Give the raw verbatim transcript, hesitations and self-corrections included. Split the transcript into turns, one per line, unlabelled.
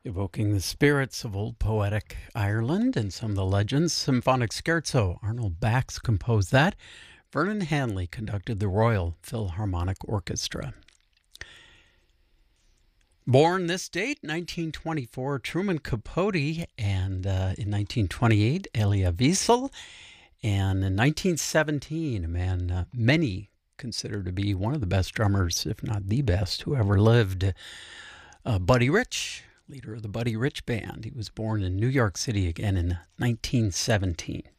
Evoking the spirits of old poetic Ireland and some of the legends, Symphonic Scherzo. Arnold Bax composed that. Vernon Hanley conducted the Royal Philharmonic Orchestra. Born this date, nineteen twenty-four, Truman Capote, and uh, in nineteen twenty-eight, Elia Wiesel, and in nineteen seventeen, a man uh, many consider to be one of the best drummers, if not the best, who ever lived, uh, Buddy Rich, leader of the Buddy Rich Band. He was born in New York City again in nineteen seventeen.